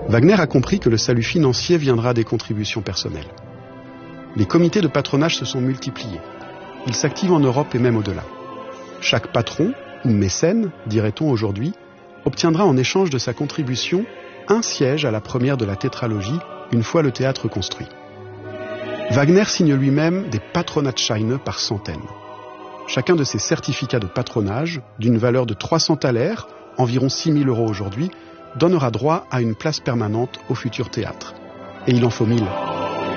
Wagner a compris que le salut financier viendra des contributions personnelles. Les comités de patronage se sont multipliés. Ils s'activent en Europe et même au-delà. Chaque patron, ou mécène, dirait-on aujourd'hui, obtiendra en échange de sa contribution un siège à la première de la tétralogie, une fois le théâtre construit. Wagner signe lui-même des Patronatsscheine par centaines. Chacun de ces certificats de patronage, d'une valeur de 300 thalers, environ 6 000 € aujourd'hui, donnera droit à une place permanente au futur théâtre. Et il en faut 1000.